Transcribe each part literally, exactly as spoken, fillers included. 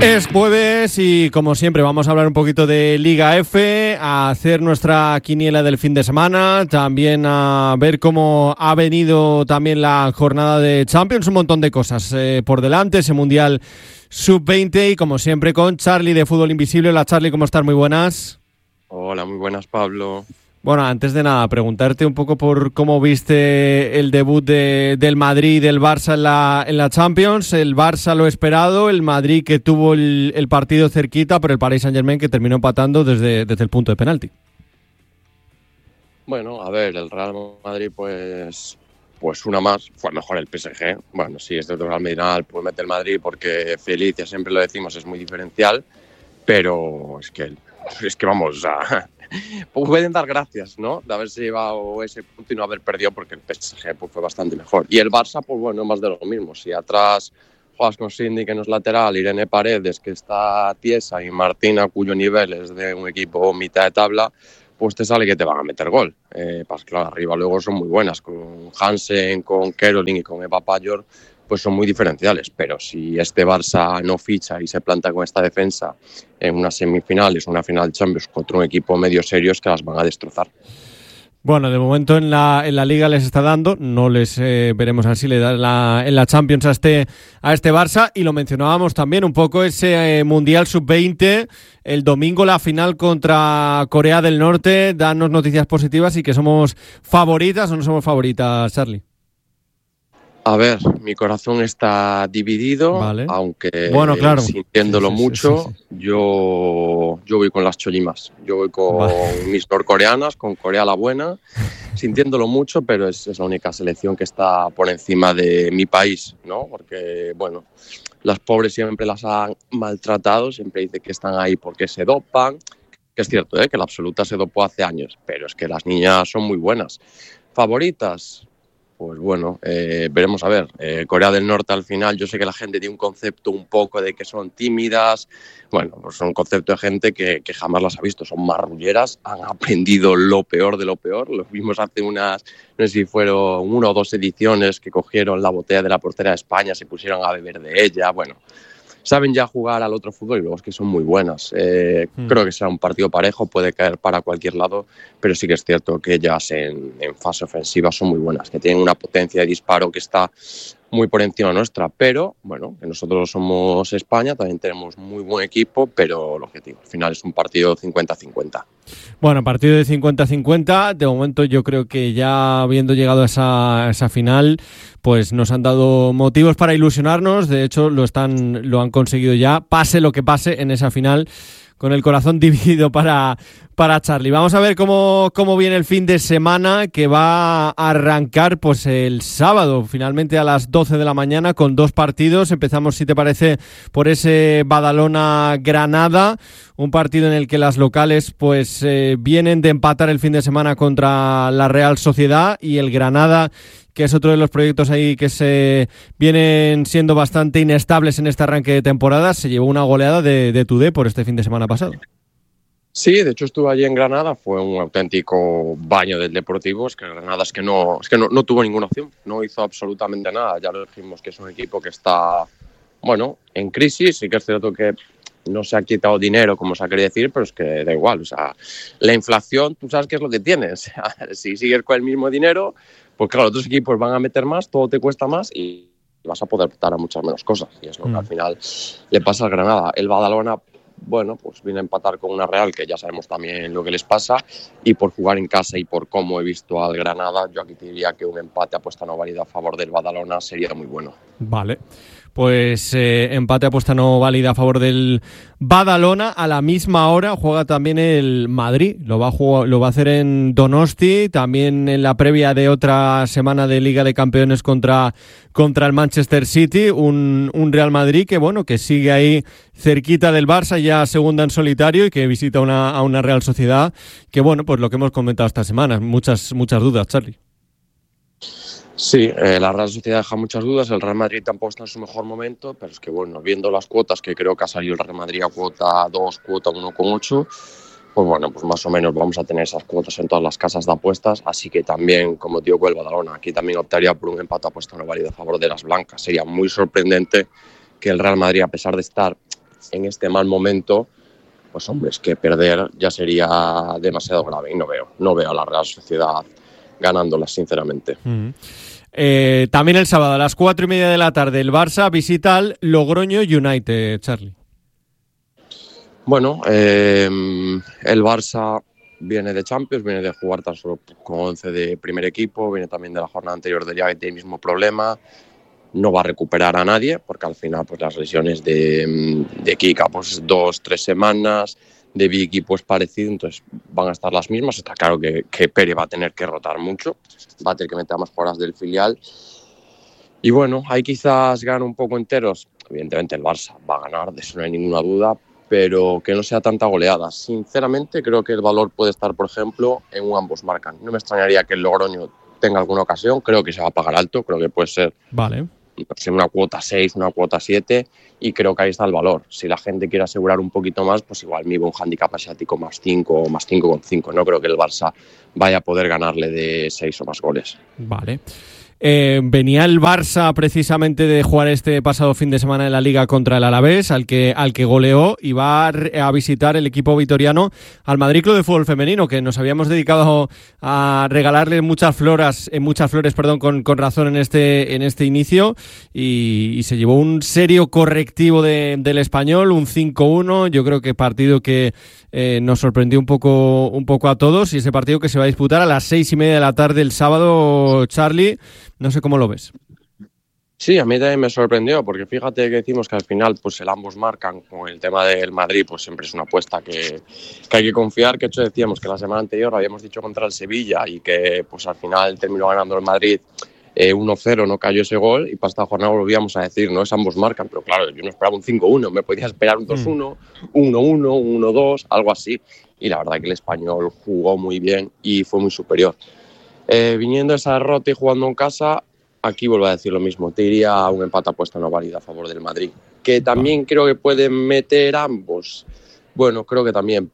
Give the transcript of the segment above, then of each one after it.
Es jueves y como siempre vamos a hablar un poquito de Liga F, a hacer nuestra quiniela del fin de semana, también a ver cómo ha venido también la jornada de Champions, un montón de cosas eh, por delante, ese Mundial sub veinte y como siempre con Charlie de Fútbol Invisible. Hola Charlie, ¿cómo estás? Muy buenas. Hola, muy buenas Pablo. Bueno, antes de nada, preguntarte un poco por cómo viste el debut de, del Madrid y del Barça en la, en la Champions. El Barça lo esperado, el Madrid que tuvo el, el partido cerquita, pero el Paris Saint-Germain que terminó empatando desde, desde el punto de penalti. Bueno, a ver, el Real Madrid pues, pues una más, fue mejor el P S G. Bueno, sí, este otro Real Madrid pues mete el Madrid porque Felicia, siempre lo decimos, es muy diferencial, pero es que, es que vamos a... pueden dar gracias, ¿no? De haberse llevado ese punto y no haber perdido porque el P S G pues, fue bastante mejor. Y el Barça, pues bueno, más de lo mismo. Si atrás juegas con Cindy, que no es lateral, Irene Paredes, que está tiesa, y Martina, cuyo nivel es de un equipo mitad de tabla, pues te sale que te van a meter gol. Eh, pues claro, arriba luego son muy buenas. Con Hansen, con Caroline y con Eva Payor, pues son muy diferenciales, pero si este Barça no ficha y se planta con esta defensa en unas semifinales, una final de Champions contra un equipo medio serio, es que las van a destrozar. Bueno, de momento en la, en la Liga les está dando, no les eh, veremos a ver si le da la, en la Champions a este, a este Barça, y lo mencionábamos también un poco ese eh, Mundial sub veinte, el domingo la final contra Corea del Norte. Danos noticias positivas y que somos favoritas o no somos favoritas, Charlie. A ver, mi corazón está dividido, vale. Aunque bueno, claro. sintiéndolo sí, sí, mucho, sí, sí, sí. Yo, yo voy con las cholimas. Yo voy con vale. mis norcoreanas, con Corea la buena, sintiéndolo mucho, pero es, es la única selección que está por encima de mi país, ¿no? Porque, bueno, las pobres siempre las han maltratado, siempre dicen que están ahí porque se dopan, que es cierto, ¿eh? Que la absoluta se dopó hace años, pero es que las niñas son muy buenas. ¿Favoritas? Pues bueno, eh, veremos a ver. Eh, Corea del Norte al final, yo sé que la gente tiene un concepto un poco de que son tímidas. Bueno, pues son un concepto de gente que, que jamás las ha visto. Son marrulleras, han aprendido lo peor de lo peor. Lo vimos hace unas, no sé si fueron una o dos ediciones que cogieron la botella de la portera de España, se pusieron a beber de ella. Bueno, saben ya jugar al otro fútbol y luego es que son muy buenas. Eh, mm. Creo que será un partido parejo, puede caer para cualquier lado, pero sí que es cierto que ellas en, en fase ofensiva son muy buenas, que tienen una potencia de disparo que está muy por encima nuestra, pero bueno, que nosotros somos España, también tenemos muy buen equipo, pero lo objetivo al final es un partido cincuenta cincuenta. Bueno, partido de cincuenta cincuenta, de momento yo creo que ya habiendo llegado a esa, a esa final, pues nos han dado motivos para ilusionarnos, de hecho lo, están, lo han conseguido ya, pase lo que pase en esa final, con el corazón dividido para, para Charlie. Vamos a ver cómo, cómo viene el fin de semana, que va a arrancar pues el sábado, finalmente a las doce de la mañana, con dos partidos. Empezamos, si te parece, por ese Badalona-Granada, un partido en el que las locales pues eh, vienen de empatar el fin de semana contra la Real Sociedad, y el Granada, que es otro de los proyectos ahí que se vienen siendo bastante inestables en este arranque de temporada, se llevó una goleada de, de Tudé por este fin de semana pasado. Sí, de hecho estuve allí en Granada, fue un auténtico baño del Deportivo. Es que Granada es que no, es que no, no tuvo ninguna opción, no hizo absolutamente nada. Ya lo dijimos que es un equipo que está, bueno, en crisis. Sí que es cierto que no se ha quitado dinero, como se ha querido decir, pero es que da igual. O sea, la inflación, tú sabes qué es lo que tienes. O sea, si sigues con el mismo dinero, pues claro, otros equipos van a meter más, todo te cuesta más y vas a poder optar a muchas menos cosas. Y es lo que al final le pasa al Granada. El Badalona, bueno, pues viene a empatar con una Real, que ya sabemos también lo que les pasa, y por jugar en casa y por cómo he visto al Granada, yo aquí te diría que un empate apuesta no válida a favor del Badalona sería muy bueno. Vale. Pues eh, empate apuesta no válida a favor del Badalona. A la misma hora juega también el Madrid. Lo va a jugar, lo va a hacer en Donosti, también en la previa de otra semana de Liga de Campeones contra, contra el Manchester City. Un, un Real Madrid que bueno, que sigue ahí cerquita del Barça, ya segunda en solitario, y que visita una, a una Real Sociedad que bueno, pues lo que hemos comentado esta semana, muchas, muchas dudas, Charlie. Sí, eh, la Real Sociedad deja muchas dudas, el Real Madrid tampoco está en su mejor momento, pero es que bueno, viendo las cuotas, que creo que ha salido el Real Madrid a cuota dos, cuota uno coma ocho, pues bueno, pues más o menos vamos a tener esas cuotas en todas las casas de apuestas, así que también, como digo, con el Badalona, aquí también optaría por un empate apuesta no válido a favor de las blancas. Sería muy sorprendente que el Real Madrid, a pesar de estar en este mal momento, pues hombre, es que perder ya sería demasiado grave y no veo, no veo a la Real Sociedad ganándolas, sinceramente. Mm. Eh, también el sábado a las cuatro y media de la tarde el Barça visita al Logroño United, Charlie. Bueno, eh, el Barça viene de Champions, viene de jugar tan solo con once de primer equipo, viene también de la jornada anterior de Liga y tiene el mismo problema. No va a recuperar a nadie porque al final pues las lesiones de, de Kika pues dos, tres semanas, de Vicky pues parecido, entonces van a estar las mismas. Está claro que, que Pere va a tener que rotar mucho, va a tener que meter más jugadoras del filial y bueno, ahí quizás gane un poco enteros. Evidentemente el Barça va a ganar, de eso no hay ninguna duda, pero que no sea tanta goleada. Sinceramente creo que el valor puede estar, por ejemplo, en un ambos marcan. No me extrañaría que el Logroño tenga alguna ocasión, creo que se va a pagar alto, creo que puede ser vale. una cuota seis, una cuota siete, y creo que ahí está el valor. Si la gente quiere asegurar un poquito más, pues igual me iba un handicap asiático más cinco o más cinco coma cinco. No creo que el Barça vaya a poder ganarle de seis o más goles. Vale. Eh, venía el Barça precisamente de jugar este pasado fin de semana en la Liga contra el Alavés, al que, al que goleó, y va a, a visitar el equipo vitoriano al Madrid Club de Fútbol Femenino, que nos habíamos dedicado a regalarle muchas flores, eh, muchas flores, perdón, con, con razón en este, en este inicio, y, y se llevó un serio correctivo de, del Español, un cinco uno. Yo creo que partido que eh, nos sorprendió un poco, un poco a todos, y ese partido que se va a disputar a las seis y media de la tarde el sábado, Charlie. No sé cómo lo ves. Sí, a mí también me sorprendió, porque fíjate que decimos que al final pues el ambos marcan con el tema del Madrid, pues siempre es una apuesta que, que hay que confiar, que hecho decíamos que la semana anterior habíamos dicho contra el Sevilla y que pues al final terminó ganando el Madrid eh, uno cero, no cayó ese gol, y para esta jornada volvíamos a decir, no es ambos marcan, pero claro, yo no esperaba un cinco uno, me podía esperar un dos uno, un uno uno, un uno dos, algo así, y la verdad que el Español jugó muy bien y fue muy superior. Eh, viniendo esa derrota y jugando en casa, aquí vuelvo a decir lo mismo, te iría a un empate apuesta no válida a favor del Madrid, que también creo que pueden meter ambos. Bueno, creo que también,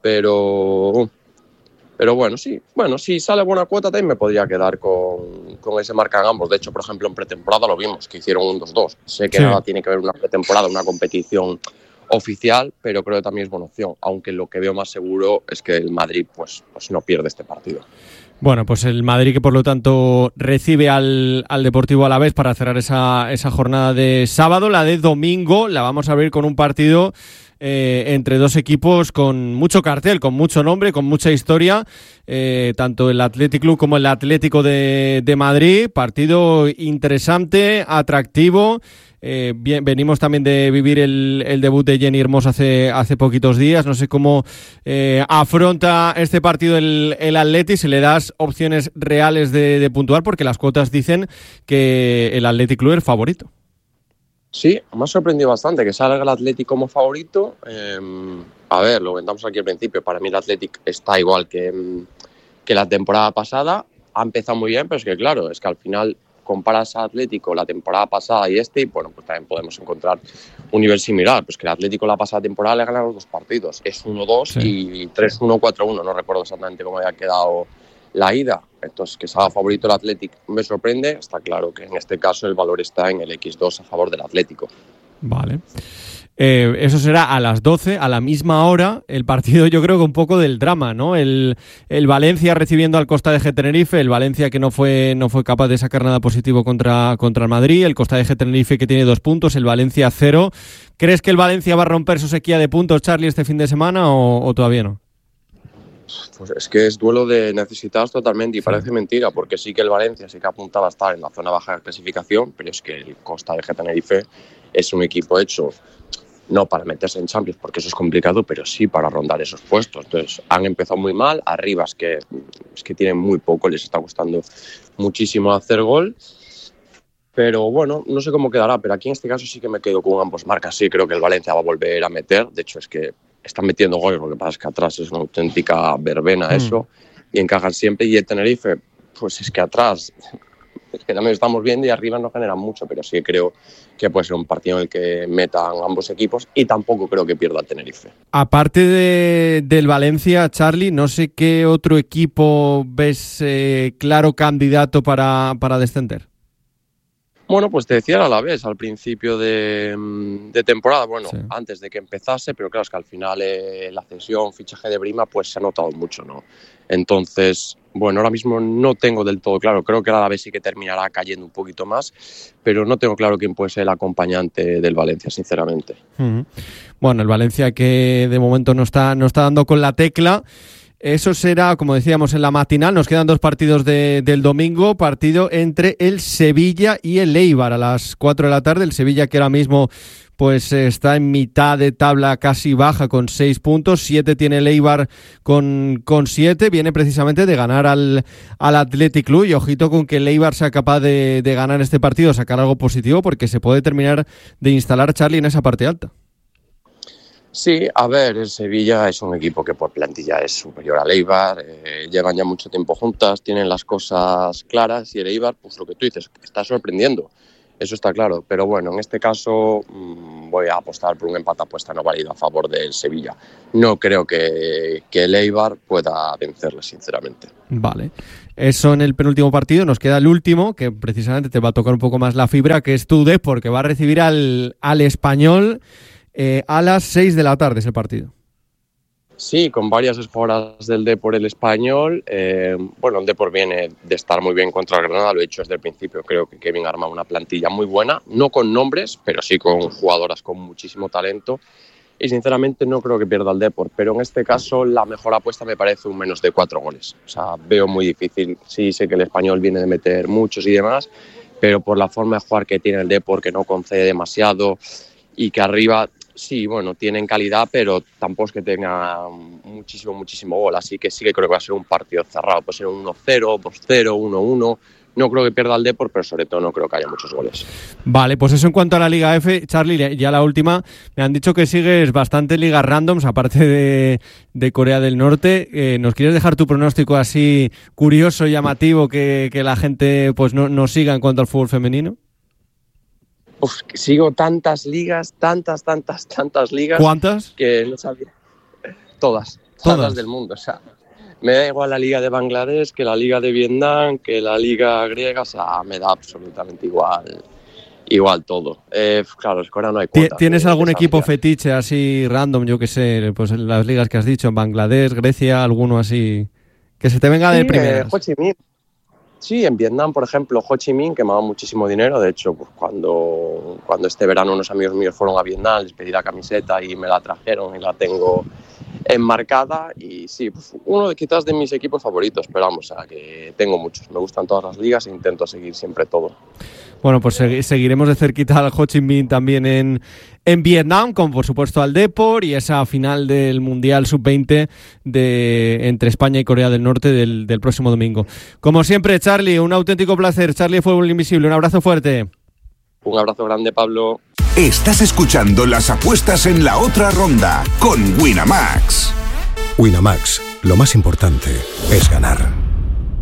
pero pero bueno, sí, bueno, si sale buena cuota también me podría quedar con, con ese marcan ambos. De hecho, por ejemplo, en pretemporada lo vimos, que hicieron un dos dos. Sé que sí. Nada tiene que ver una pretemporada, una competición oficial, pero creo que también es buena opción, aunque lo que veo más seguro es que el Madrid pues, pues no pierde este partido. Bueno, pues el Madrid que por lo tanto recibe al, al Deportivo Alavés para cerrar esa, esa jornada de sábado. La de domingo la vamos a ver con un partido eh, entre dos equipos con mucho cartel, con mucho nombre, con mucha historia, eh, tanto el Athletic Club como el Atlético de, de Madrid. Partido interesante, atractivo. Eh, bien, venimos también de vivir el, el debut de Jenny Hermoso hace, hace poquitos días. No sé cómo eh, afronta este partido el, el Atleti, si le das opciones reales de, de puntuar, porque las cuotas dicen que el Athletic Club es favorito. Sí, me ha sorprendido bastante que salga el Athletic como favorito. Eh, a ver, lo comentamos aquí al principio, para mí el Athletic está igual que, que la temporada pasada. Ha empezado muy bien, pero es que claro, es que al final comparas a Atlético la temporada pasada y este, y bueno, pues también podemos encontrar un nivel similar. Pues que el Atlético la pasada temporada le gana los dos partidos. Es uno dos sí. Y tres uno, cuatro uno. No recuerdo exactamente cómo había quedado la ida. Entonces, que salga favorito el Atlético me sorprende. Está claro que en este caso el valor está en el equis dos a favor del Atlético. Vale. Eh, eso será a las doce, a la misma hora, el partido yo creo que un poco del drama, ¿no? El, el Valencia recibiendo al Costa de G Tenerife, el Valencia que no fue, no fue capaz de sacar nada positivo contra, contra el Madrid, el Costa de G Tenerife que tiene dos puntos, el Valencia cero. ¿Crees que el Valencia va a romper su sequía de puntos, Charlie, este fin de semana o, o todavía no? Pues es que es duelo de necesitados totalmente y sí. Parece mentira, porque sí que el Valencia sí que apuntaba a estar en la zona baja de clasificación, pero es que el Costa de G Tenerife es un equipo hecho no para meterse en Champions, porque eso es complicado, pero sí para rondar esos puestos. Entonces, han empezado muy mal. Arriba es que, es que tienen muy poco, les está costando muchísimo hacer gol. Pero bueno, no sé cómo quedará, pero aquí en este caso sí que me quedo con ambos marcas. Sí, creo que el Valencia va a volver a meter. De hecho, es que están metiendo goles, lo que pasa es que atrás es una auténtica verbena eso, mm. y encajan siempre. Y el Tenerife, pues es que atrás, es que también estamos viendo y arriba no generan mucho, pero sí creo que puede ser un partido en el que metan ambos equipos y tampoco creo que pierda el Tenerife. Aparte de, del Valencia, Charlie, no sé qué otro equipo ves eh, claro candidato para, para descender. Bueno, pues te decía a la vez al principio de, de temporada, bueno, sí. antes de que empezase, pero claro, es que al final eh, la cesión, fichaje de Brima, pues se ha notado mucho, ¿no? Entonces, bueno, ahora mismo no tengo del todo claro, creo que a la vez sí que terminará cayendo un poquito más, pero no tengo claro quién puede ser el acompañante del Valencia, sinceramente. Uh-huh. Bueno, el Valencia que de momento no está, no está dando con la tecla. Eso será, como decíamos, en la matinal. Nos quedan dos partidos de, del domingo. Partido entre el Sevilla y el Eibar a las cuatro de la tarde. El Sevilla que ahora mismo pues está en mitad de tabla casi baja con seis puntos. Siete tiene el Eibar con, con siete. Viene precisamente de ganar al, al Athletic Club. Y ojito con que el Eibar sea capaz de, de ganar este partido, sacar algo positivo, porque se puede terminar de instalar Charlie en esa parte alta. Sí, a ver, el Sevilla es un equipo que por plantilla es superior al Eibar, eh, llevan ya mucho tiempo juntas, tienen las cosas claras y el Eibar, pues lo que tú dices, está sorprendiendo, eso está claro, pero bueno, en este caso mmm, voy a apostar por un empate apuesta no válido a favor del Sevilla. No creo que, que el Eibar pueda vencerle, sinceramente. Vale, eso en el penúltimo partido. Nos queda el último, que precisamente te va a tocar un poco más la fibra, que es tu Depor, que va a recibir al, al Español. Eh, a las seis de la tarde es el partido. Sí, con varias escuadras del Depor el Español. Eh, bueno, el Depor viene de estar muy bien contra el Granada, lo he dicho desde el principio. Creo que Kevin ha armado una plantilla muy buena, no con nombres, pero sí con jugadoras con muchísimo talento. Y sinceramente no creo que pierda el Depor, pero en este caso la mejor apuesta me parece un menos de cuatro goles. O sea, veo muy difícil. Sí, sé que el Español viene de meter muchos y demás, pero por la forma de jugar que tiene el Depor, que no concede demasiado y que arriba... Sí, bueno, tienen calidad, pero tampoco es que tenga muchísimo, muchísimo gol. Así que sí que creo que va a ser un partido cerrado. Puede ser un uno cero, dos cero, uno uno. No creo que pierda el Depor, pero sobre todo no creo que haya muchos goles. Vale, pues eso en cuanto a la Liga F. Charlie, ya la última. Me han dicho que sigues bastante ligas randoms, aparte de, de Corea del Norte. Eh, ¿Nos quieres dejar tu pronóstico así curioso y llamativo que, que la gente pues no, no siga en cuanto al fútbol femenino? Uf, sigo tantas ligas, tantas, tantas, tantas ligas. ¿Cuántas? Que no sabía. Todas, todas, todas del mundo. O sea, me da igual la liga de Bangladesh que la liga de Vietnam, que la liga griega. O sea, me da absolutamente igual, igual todo. Eh, claro, es que ahora no hay cuotas. ¿Tienes de, algún de equipo liga. Fetiche así random, yo que sé, pues en las ligas que has dicho, en Bangladesh, Grecia, alguno así que se te venga de sí, primeras? Eh, Ho Chi Minh. Sí, en Vietnam, por ejemplo, Ho Chi Minh, que me ha dado muchísimo dinero. De hecho, pues cuando, cuando este verano unos amigos míos fueron a Vietnam, les pedí la camiseta y me la trajeron y la tengo enmarcada. Y sí, pues uno de, quizás de mis equipos favoritos, pero vamos, o sea, que tengo muchos. Me gustan todas las ligas e intento seguir siempre todo. Bueno, pues segui- seguiremos de cerquita al Ho Chi Minh también en, en Vietnam, como por supuesto al Depor y esa final del Mundial sub veinte de, entre España y Corea del Norte del, del próximo domingo. Como siempre, Charlie, un auténtico placer. Charlie Fútbol Invisible, un abrazo fuerte. Un abrazo grande, Pablo. Estás escuchando las apuestas en la otra ronda con Winamax. Winamax, lo más importante es ganar.